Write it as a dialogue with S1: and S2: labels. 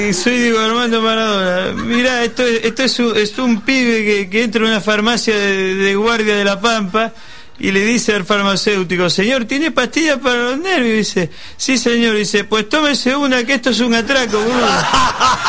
S1: Soy Diego Armando Maradona. Mirá, esto es un pibe que entra en una farmacia de Guardia de la Pampa y le dice al farmacéutico: señor, ¿tiene pastillas para los nervios? Y dice: sí, señor. Y dice: pues tómese una, que esto es un atraco, boludo.